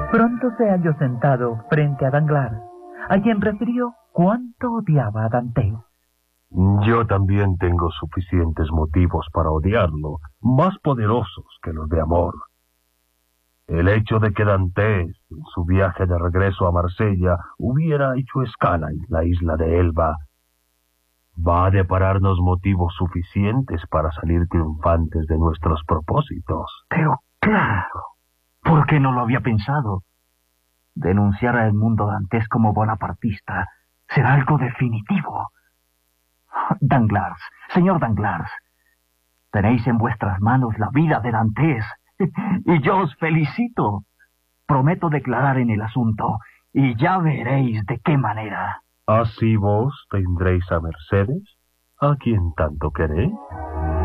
Pronto se halló sentado frente a Danglars, a quien refirió cuánto odiaba a Dantès. Yo también tengo suficientes motivos para odiarlo, más poderosos que los de amor. El hecho de que Dantès, en su viaje de regreso a Marsella, hubiera hecho escala en la isla de Elba, va a depararnos motivos suficientes para salir triunfantes de nuestros propósitos. Pero claro, ¿por qué no lo había pensado? Denunciar a Edmundo Dantès como bonapartista será algo definitivo. Danglars, señor Danglars, tenéis en vuestras manos la vida de Dantès, y yo os felicito. Prometo declarar en el asunto, y ya veréis de qué manera. ¿Así vos tendréis a Mercedes, a quien tanto queréis?